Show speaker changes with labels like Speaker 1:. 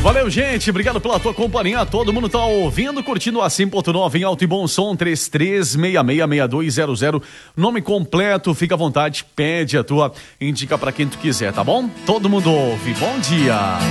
Speaker 1: Valeu, gente. Obrigado pela tua companhia. Todo mundo tá ouvindo, curtindo a 100.9 em alto e bom som, 33666200. Nome completo, fica à vontade, pede a tua, indica pra quem tu quiser, tá bom? Todo mundo ouve. Bom dia.